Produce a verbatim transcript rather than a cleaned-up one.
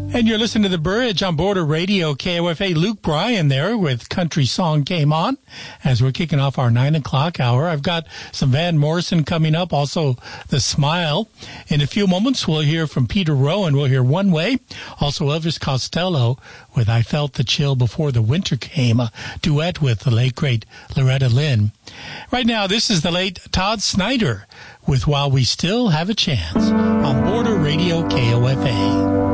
And you're listening to The Bridge on Border Radio, K O F A. Luke Bryan there with Country Song Came On as we're kicking off our nine o'clock hour. I've got some Van Morrison coming up, also The Smile. In a few moments, we'll hear from Peter Rowan. We'll hear One Way. Also Elvis Costello with I Felt the Chill Before the Winter Came, a duet with the late, great Loretta Lynn. Right now, this is the late Todd Snyder with While We Still Have a Chance on Border Radio, K O F A.